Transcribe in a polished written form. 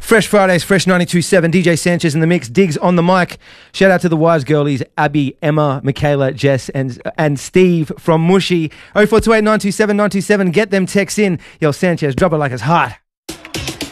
Fresh Fridays, Fresh 92.7, DJ Sanchez in the mix, Diggs on the mic. Shout out to the wives girlies, Abby, Emma, Michaela, Jess, and Steve from Mushy. 0428 927 927, get them texts in. Yo, Sanchez, drop it like it's hot.